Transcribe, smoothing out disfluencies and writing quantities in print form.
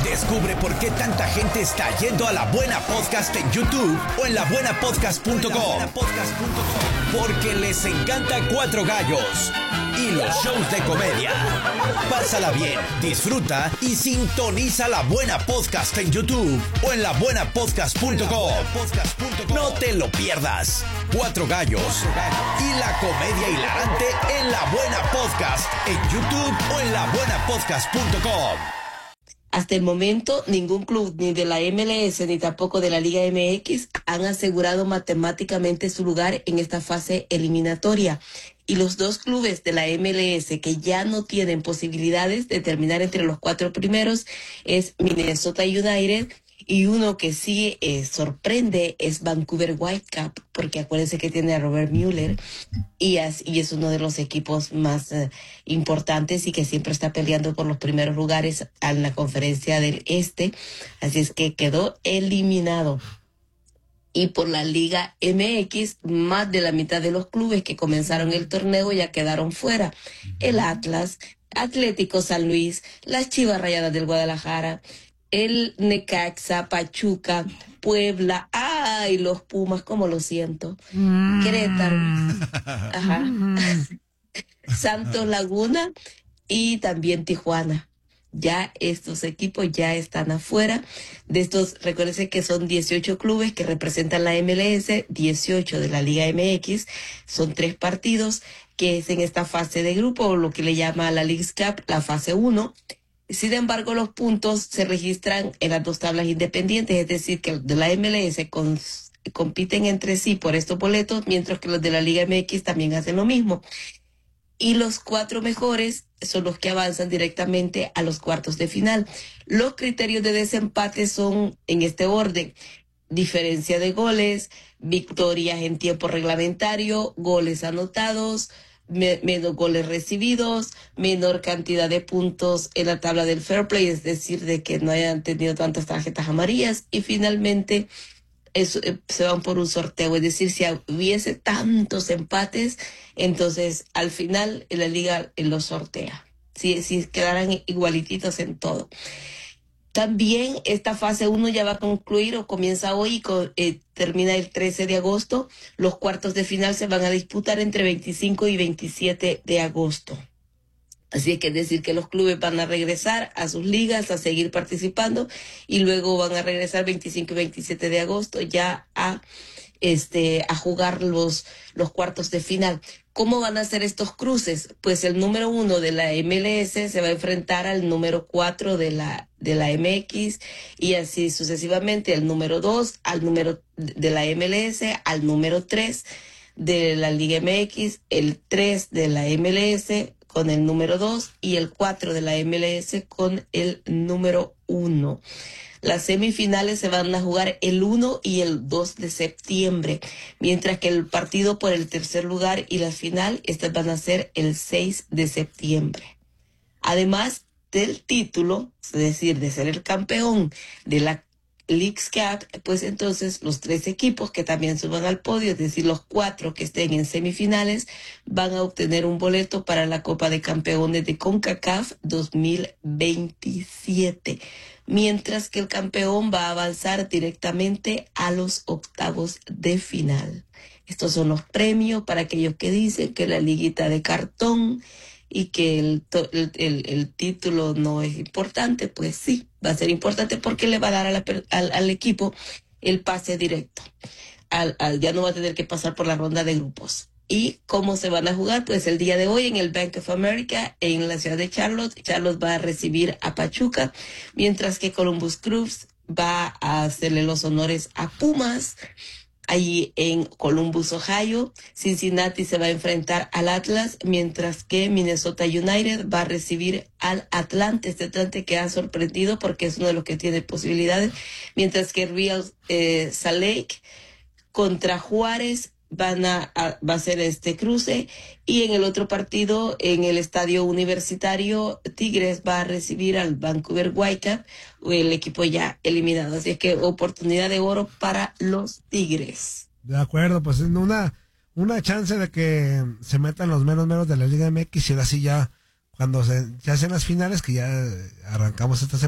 Descubre por qué tanta gente está yendo a La Buena Podcast en YouTube o en labuenapodcast.com. Porque les encanta Cuatro Gallos y los shows de comedia. Pásala bien, disfruta y sintoniza La Buena Podcast en YouTube o en labuenapodcast.com. No te lo pierdas. Cuatro Gallos y la comedia hilarante en La Buena Podcast en YouTube o en labuenapodcast.com. Hasta el momento, ningún club, ni de la MLS ni tampoco de la Liga MX, han asegurado matemáticamente su lugar en esta fase eliminatoria. Y los dos clubes de la MLS que ya no tienen posibilidades de terminar entre los cuatro primeros es Minnesota United, y uno que sí sorprende es Vancouver Whitecaps, porque acuérdense que tiene a Robert Mueller y es uno de los equipos más importantes y que siempre está peleando por los primeros lugares en la conferencia del Este. Así es que quedó eliminado. Y por la Liga MX, más de la mitad de los clubes que comenzaron el torneo ya quedaron fuera. El Atlas, Atlético San Luis, las Chivas Rayadas del Guadalajara, el Necaxa, Pachuca, Puebla, ay, los Pumas, como lo siento, Querétaro, ajá, Santos Laguna y también Tijuana. Ya estos equipos ya están afuera de estos. Recuérdense que son 18 clubes que representan la MLS, 18 de la Liga MX, son 3 partidos que es en esta fase de grupo, o lo que le llama la Leagues Cup, la fase 1. Sin embargo, los puntos se registran en las dos tablas independientes, es decir, que los de la MLS compiten entre sí por estos boletos, mientras que los de la Liga MX también hacen lo mismo. Y los 4 mejores son los que avanzan directamente a los cuartos de final. Los criterios de desempate son en este orden: diferencia de goles, victorias en tiempo reglamentario, goles anotados, menos goles recibidos, menor cantidad de puntos en la tabla del fair play, es decir, de que no hayan tenido tantas tarjetas amarillas, y finalmente se van por un sorteo, es decir, si hubiese tantos empates, entonces al final la liga los sortea, si quedaran igualititos en todo. También esta fase 1 ya va a concluir, o comienza hoy y termina el 13 de agosto. Los cuartos de final se van a disputar entre 25 y 27 de agosto. Así que es decir que los clubes van a regresar a sus ligas a seguir participando, y luego van a regresar 25 y 27 de agosto ya a jugar los cuartos de final. ¿Cómo van a ser estos cruces? Pues el número 1 de la MLS se va a enfrentar al número 4 de la MX, y así sucesivamente el número 2 al número de la MLS, al número 3 de la Liga MX, el 3 de la MLS con el número 2 y el 4 de la MLS con el número 1. Las semifinales se van a jugar el 1 y el 2 de septiembre, mientras que el partido por el tercer lugar y la final, estas van a ser el 6 de septiembre. Además del título, es decir, de ser el campeón de la Leagues Cup, pues entonces los 3 equipos que también suban al podio, es decir, los 4 que estén en semifinales, van a obtener un boleto para la Copa de Campeones de CONCACAF 2027, mientras que el campeón va a avanzar directamente a los octavos de final. Estos son los premios para aquellos que dicen que la liguita de cartón y que el título no es importante. Pues sí, va a ser importante, porque le va a dar al equipo el pase directo. Ya no va a tener que pasar por la ronda de grupos. ¿Y cómo se van a jugar? Pues el día de hoy en el Bank of America, en la ciudad de Charlotte. Charlotte va a recibir a Pachuca, mientras que Columbus Crew va a hacerle los honores a Pumas. Allí en Columbus, Ohio, Cincinnati se va a enfrentar al Atlas, mientras que Minnesota United va a recibir al Atlante. Este Atlante que ha sorprendido porque es uno de los que tiene posibilidades, mientras que Real Salt Lake contra Juárez va a ser este cruce. Y en el otro partido, en el estadio universitario, Tigres va a recibir al Vancouver Whitecaps, el equipo ya eliminado. Así es que oportunidad de oro para los Tigres. De acuerdo, pues es una chance de que se metan los meros de la Liga MX, y ahora sí ya, cuando se hacen las finales, que ya arrancamos esta semana.